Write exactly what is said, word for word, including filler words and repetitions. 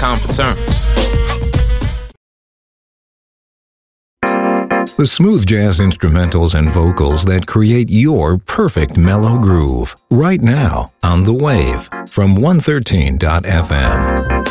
com for terms. The smooth jazz instrumentals and vocals that create your perfect mellow groove. Right now on The Wave from one thirteen dot f m.